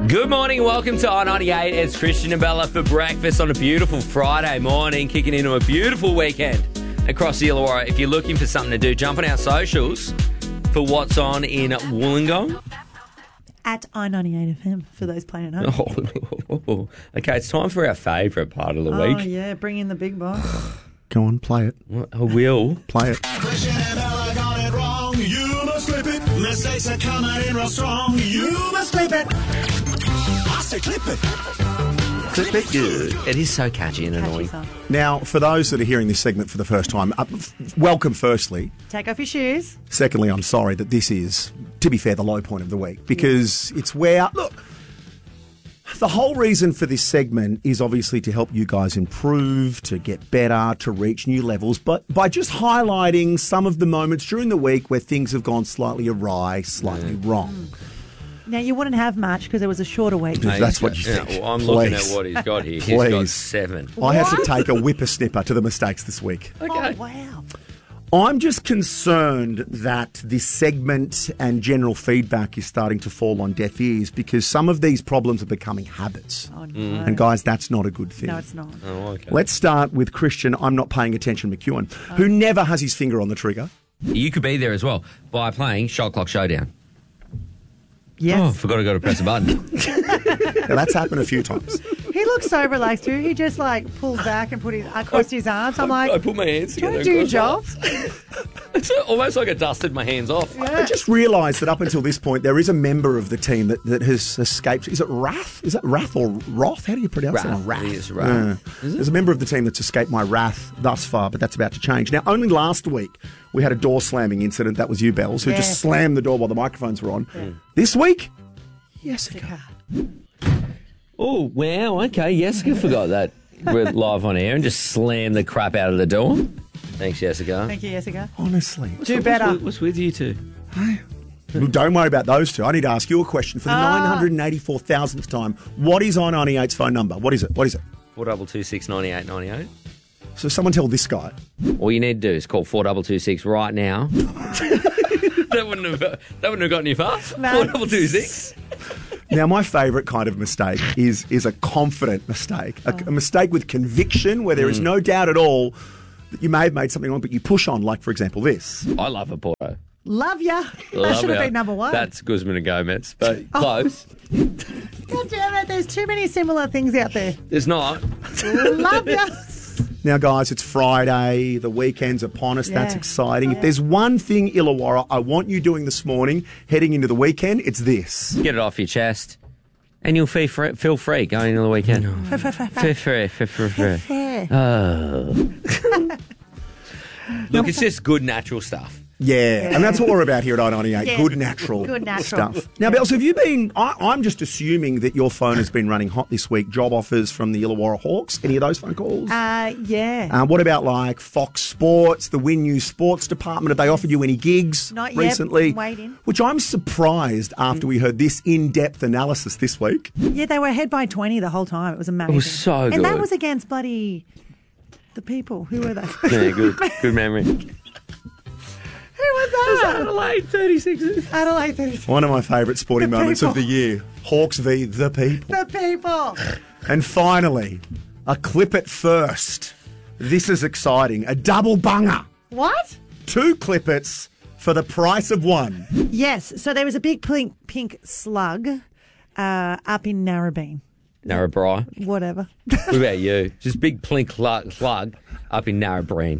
Good morning, welcome to I-98. It's Christian and Bella for breakfast on a beautiful Friday morning, kicking into a beautiful weekend across the Illawarra. If you're looking for something to do, jump on our socials for what's on in Wollongong. At I-98 FM for those playing at home. Okay, it's time for our favourite part of the week. Oh, yeah, bring in the big boss. Go on, play it. I will. Play it. Christian and Bella got it wrong. You must clip it. Mistakes are coming in real strong. You must clip it. I say clip it. Clip it good. It is so catchy and annoying. Now, for those that are hearing this segment for the first time, welcome firstly. Take off your shoes. Secondly, I'm sorry that this is, to be fair, the low point of the week because it's where, look, the whole reason for this segment is obviously to help you guys improve, to get better, to reach new levels, but by just highlighting some of the moments during the week where things have gone slightly awry, slightly wrong. Now, you wouldn't have much because it was a shorter week. That's what you think. Well, I'm Please. looking at what he's got here. He's got Please. 7. I had to take a whippersnipper to the mistakes this week. Oh, wow. I'm just concerned that this segment and general feedback is starting to fall on deaf ears because some of these problems are becoming habits. Oh, no. And guys, that's not a good thing. No, it's not. Oh, okay. Let's start with Christian, I'm not paying attention, McEwen, who never has his finger on the trigger. You could be there as well by playing Shot Clock Showdown. Yes. Oh, forgot to press a button. Now, that's happened a few times. He looks so relaxed too. He just pulled back and put his across his arms. I'm like, I put my hands do you together. want to do your and job? crossed up. It's almost like I dusted my hands off. I just realised that up until this point, there is a member of the team that has escaped. Is it Wrath? Is that Wrath or Roth? How do you pronounce it? Wrath. It is Wrath. There's a member of the team that's escaped my wrath thus far, but that's about to change. Now, only last week, we had a door slamming incident. That was you, Bells, who just slammed the door while the microphones were on. Yeah. This week, Jessica. Oh, wow. Okay, Jessica forgot that. We're live on air and just slammed the crap out of the door. Thanks, Jessica. Thank you, Jessica. Honestly. Do better. What's with you two? Look, don't worry about those two. I need to ask you a question for the 984,000th time. What is I-98's phone number? What is it? 4226 9898. So someone tell this guy. All you need to do is call 4226 right now. That wouldn't have gotten you far. No. 4226. Now, my favourite kind of mistake is a confident mistake, a mistake with conviction where there is no doubt at all that you may have made something wrong, but you push on, like, for example, this. I love a Porto. Love ya. That should have been number one. That's Guzman and Gomez, but close. God damn it, there's too many similar things out there. There's not. Love ya. Now, guys, it's Friday. The weekend's upon us. That's exciting. If there's one thing, Illawarra, I want you doing this morning, heading into the weekend, it's this. Get it off your chest, and you'll feel free going into the weekend. Feel free. Oh. Look, it's just good natural stuff. Yeah, and that's what we're about here at I-98. Yeah. Good natural stuff. Now, Bells, have you been... I'm just assuming that your phone has been running hot this week. Job offers from the Illawarra Hawks. Any of those phone calls? Yeah. What about, like, Fox Sports, the Win News Sports Department? Have they offered you any gigs Not yet. recently? Waiting. Which I'm surprised after we heard this in-depth analysis this week. Yeah, they were ahead by 20 the whole time. It was amazing. It was so good. And that was against bloody... the people. Who were they? Yeah, good memory. Who was that? Adelaide 36ers. Adelaide 36. One of my favourite sporting The moments people. of the year. Hawks v. the people. The people. And finally, a clip it first. This is exciting. A double bunger. What? 2 clippets for the price of 1. Yes. So there was a big pink slug up in Narrabeen. Narrabri. Whatever. What about you? Just big plink slug up in Narrabeen.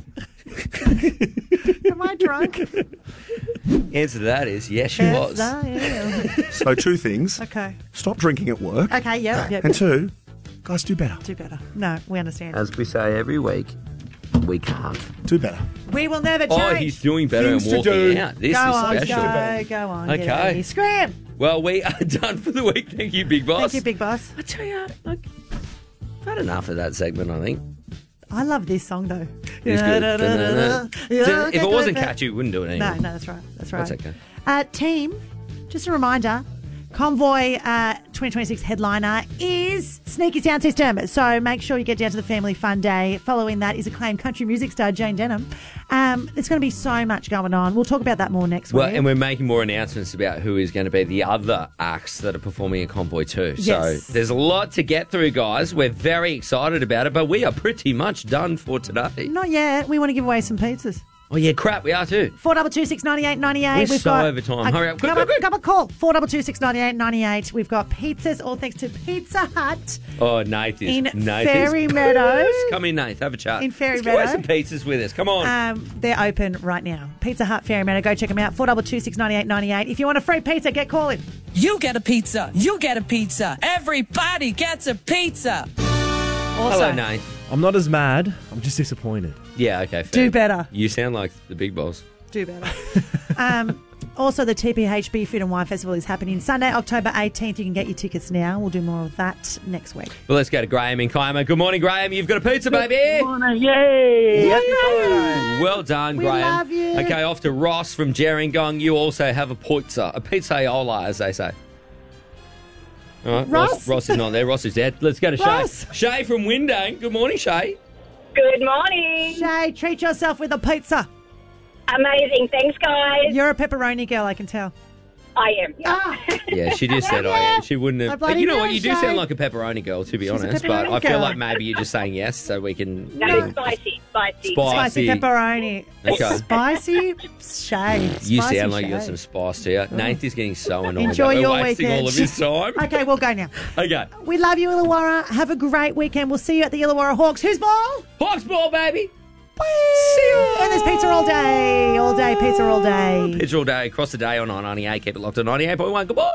Am I drunk? Answer to that is yes, she was. I am. So 2 things. Okay. Stop drinking at work. Okay, yep. And 2, guys, do better. Do better. No, we understand. As we say every week, we can't. Do better. We will never change. Oh, he's doing better Things and to walking do. out. This go is on, special. Go on. Okay. Get out of here. Scram. Well, we are done for the week. Thank you, Big Boss. Thank you, Big Boss. I tell you, I've had enough of that segment, I think. I love this song, though. It's good. If it wasn't catchy, we wouldn't do it No, anymore. that's right. That's right. That's okay. Team, just a reminder, Convoy 2026 headliner is Sneaky Sound System. So make sure you get down to the Family Fun Day. Following that is acclaimed country music star Jane Denham. There's going to be so much going on. We'll talk about that more next week. Well, and we're making more announcements about who is going to be the other acts that are performing at Convoy too. Yes. So there's a lot to get through, guys. We're very excited about it, but we are pretty much done for today. Not yet. We want to give away some pizzas. Oh, yeah, crap, we are too. 422-698-98. We're so over time. Hurry up. Come on, call. 422-698-98. We've got pizzas, all thanks to Pizza Hut. Oh, Nate is. In Fairy Meadows. Come in, Nate. Have a chat. In Fairy Let's give away Meadows. some pizzas with us. Come on. They're open right now. Pizza Hut, Fairy Meadow. Go check them out. 422-698-98. If you want a free pizza, get calling. You get a pizza. You get a pizza. Everybody gets a pizza. Also, Hello, Nate. I'm not as mad. I'm just disappointed. Yeah, okay, fair. do better. You sound like the big boss. Do better. Also, the TPHB Food and Wine Festival is happening Sunday, October 18th. You can get your tickets now. We'll do more of that next week. Well, let's go to Graham in Kiama. Good morning, Graham. You've got a pizza, baby. Good morning. Yay! Well done, We Graham. love you. Okay, off to Ross from Gerringong. You also have a pizzaiola, as they say. All right, Ross? Ross is not there. Ross is dead. Let's go to Ross. Shay. Shay from Windang. Good morning, Shay. Good morning. Shay, treat yourself with a pizza. Amazing. Thanks, guys. You're a pepperoni girl, I can tell. I am. Ah, Yeah, she just said I am. She wouldn't I have. bloody You know know, what? You do Shay. sound like a pepperoni girl, to be She's a honest. But pepperoni I feel girl. like maybe you're just saying yes so we can. No, spicy. spicy Spicy. pepperoni. Okay. Spicy Shay. You Spicy sound like you got Shay. some spice to you. Nate is getting so annoyed. Enjoy that your we're wasting weekend. all of his time. Okay, we'll go now. Okay. We love you, Illawarra. Have a great weekend. We'll see you at the Illawarra Hawks. Who's ball? Hawks ball, baby. See you. And there's pizza all day. All day, pizza all day. Pizza all day, across the day on 98. Keep it locked on 98.1. Goodbye.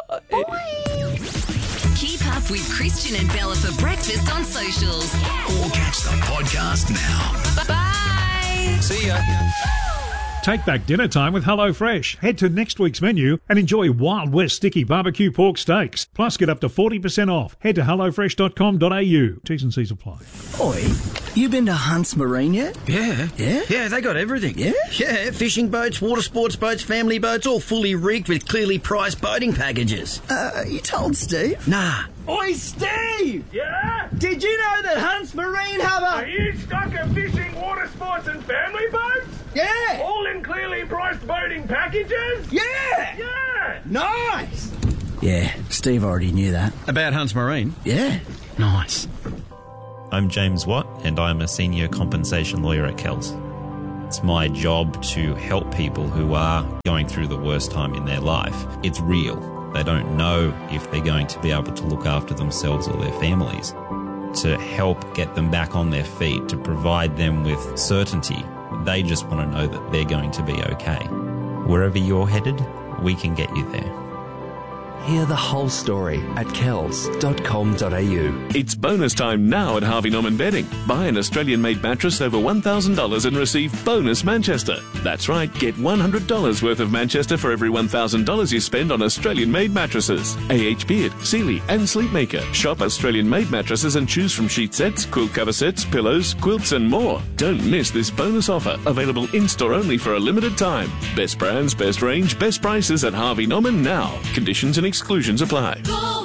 Keep up with Christian and Bella for breakfast on socials. Or catch the podcast now. Bye. See ya. Take back dinner time with HelloFresh. Head to next week's menu and enjoy Wild West sticky barbecue pork steaks. Plus, get up to 40% off. Head to hellofresh.com.au. T's and C's apply. Oi, you been to Hunts Marine yet? Yeah. Yeah? Yeah, they got everything. Yeah? Yeah, fishing boats, water sports boats, family boats, all fully rigged with clearly priced boating packages. You told Steve? Nah. Oi, Steve! Yeah? Did you know that Hunts Marine have Are you stuck at fishing, water sports and family boats? Yeah! All in clearly priced boating packages? Yeah! Yeah! Nice! Yeah, Steve already knew that. About Hunts Marine? Yeah. Nice. I'm James Watt, and I'm a senior compensation lawyer at Kells. It's my job to help people who are going through the worst time in their life. It's real. They don't know if they're going to be able to look after themselves or their families. To help get them back on their feet, to provide them with certainty, they just want to know that they're going to be okay. Wherever you're headed, we can get you there. Hear the whole story at kells.com.au. It's bonus time now at Harvey Norman Bedding. Buy an Australian-made mattress over $1,000 and receive bonus Manchester. That's right, get $100 worth of Manchester for every $1,000 you spend on Australian-made mattresses. AH Beard, Sealy and Sleepmaker. Shop Australian-made mattresses and choose from sheet sets, quilt cover sets, pillows, quilts and more. Don't miss this bonus offer. Available in-store only for a limited time. Best brands, best range, best prices at Harvey Norman now. Conditions and exclusions apply.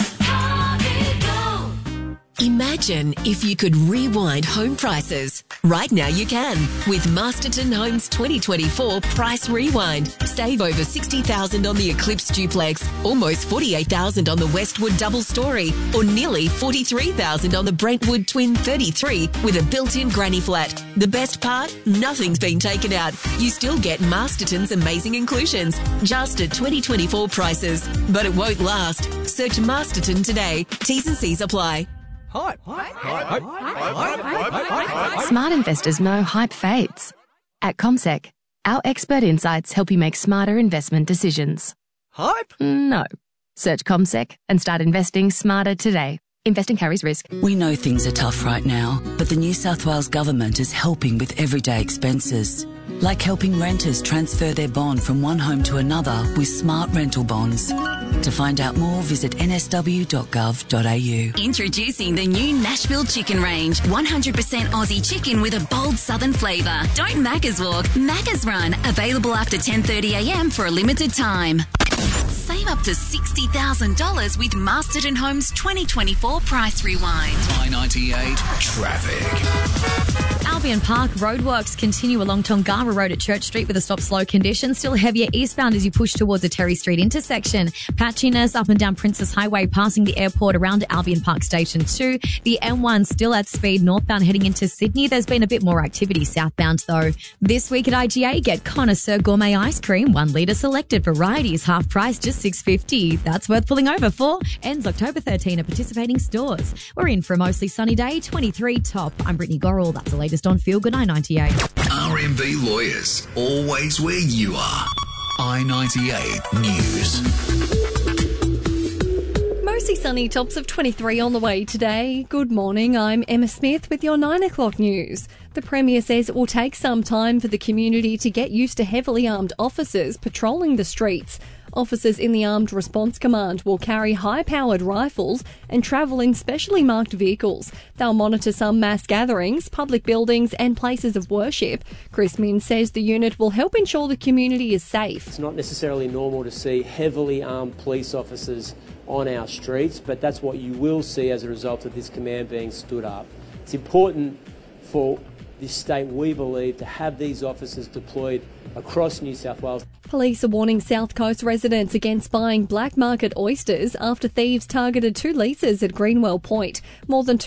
Imagine if you could rewind home prices. Right now you can with Masterton Homes 2024 Price Rewind. Save over $60,000 on the Eclipse Duplex, almost $48,000 on the Westwood Double Story, or nearly $43,000 on the Brentwood Twin 33 with a built-in granny flat. The best part? Nothing's been taken out. You still get Masterton's amazing inclusions, just at 2024 prices. But it won't last. Search Masterton today. T's and C's apply. Smart investors know hype fades. At CommSec, our expert insights help you make smarter investment decisions. Hype? No. Search CommSec and start investing smarter today. Investing carries risk. We know things are tough right now, but the New South Wales Government is helping with everyday expenses, like helping renters transfer their bond from one home to another with smart rental bonds. To find out more, visit nsw.gov.au. Introducing the new Nashville Chicken Range. 100% Aussie chicken with a bold southern flavour. Don't Macca's walk, Macca's run. Available after 10:30 a.m. for a limited time. Say Save up to $60,000 with Masterton Homes 2024 Price Rewind. I-98 traffic. Albion Park roadworks continue along Tongara Road at Church Street with a stop-slow condition. Still heavier eastbound as you push towards the Terry Street intersection. Patchiness up and down Princess Highway passing the airport around Albion Park Station 2. The M1 still at speed northbound heading into Sydney. There's been a bit more activity southbound though. This week at IGA, get Connoisseur Gourmet Ice Cream. 1 litre selected varieties, half price, just $6.50. That's worth pulling over for. Ends October 13 at participating stores. We're in for a mostly sunny day, 23 top. I'm Brittany Gorrell. That's the latest on Feel Good I-98. RMB Lawyers, always where you are. I-98 News. Mostly sunny, tops of 23 on the way today. Good morning, I'm Emma Smith with your 9 o'clock news. The Premier says it will take some time for the community to get used to heavily armed officers patrolling the streets. Officers in the Armed Response Command will carry high-powered rifles and travel in specially marked vehicles. They'll monitor some mass gatherings, public buildings and places of worship. Chris Minns says the unit will help ensure the community is safe. It's not necessarily normal to see heavily armed police officers on our streets, but that's what you will see as a result of this command being stood up. It's important for this state, we believe, to have these officers deployed across New South Wales. Police are warning South Coast residents against buying black market oysters after thieves targeted 2 leases at Greenwell Point. More than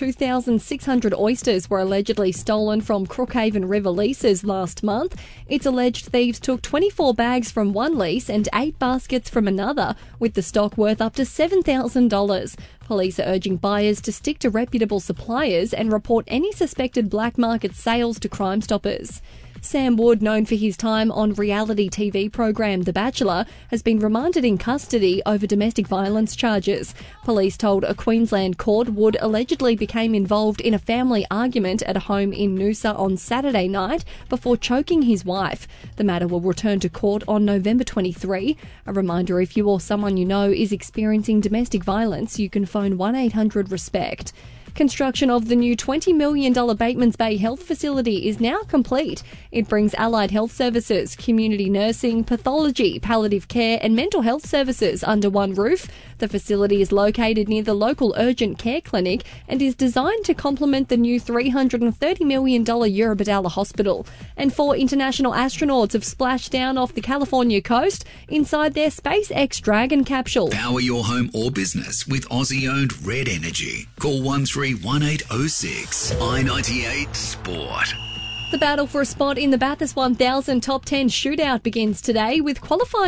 2,600 oysters were allegedly stolen from Crookhaven River leases last month. It's alleged thieves took 24 bags from one lease and 8 baskets from another, with the stock worth up to $7,000. Police are urging buyers to stick to reputable suppliers and report any suspected black market sales to Crime Stoppers. Sam Wood, known for his time on reality TV program The Bachelor, has been remanded in custody over domestic violence charges. Police told a Queensland court Wood allegedly became involved in a family argument at a home in Noosa on Saturday night before choking his wife. The matter will return to court on November 23. A reminder, if you or someone you know is experiencing domestic violence, you can phone 1-800-RESPECT. Construction of the new $20 million Batemans Bay Health Facility is now complete. It brings allied health services, community nursing, pathology, palliative care and mental health services under one roof. The facility is located near the local urgent care clinic and is designed to complement the new $330 million Eurobodalla Hospital. And 4 international astronauts have splashed down off the California coast inside their SpaceX Dragon capsule. Power your home or business with Aussie-owned Red Energy. Call 131806. I-98 Sport. The battle for a spot in the Bathurst 1000 Top 10 shootout begins today with qualifying